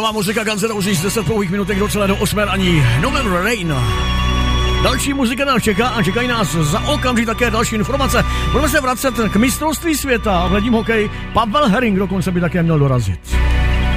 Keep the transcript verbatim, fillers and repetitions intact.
Nová muzika Guns N' Roses, deset pouhých minutek do celé do osmé raní. November Rain. Další muzika nás čeká a čekají nás za okamžik také další informace. Budeme se vracet k mistrovství světa v ledním hokeji. Pavel Herring dokonce by také měl dorazit.